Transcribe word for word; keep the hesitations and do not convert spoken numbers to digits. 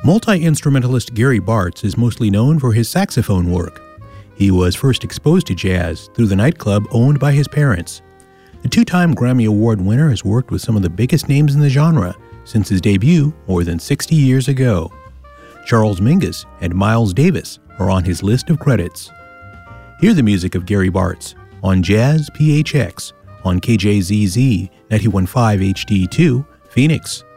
Multi-instrumentalist Gary Bartz is mostly known for his saxophone work. He was first exposed to jazz through the nightclub owned by his parents. The two-time Grammy Award winner has worked with some of the biggest names in the genre since his debut more than sixty years ago. Charles Mingus and Miles Davis are on his list of credits. Hear the music of Gary Bartz on Jazz P H X on K J Z Z ninety-one point five H D two, Phoenix.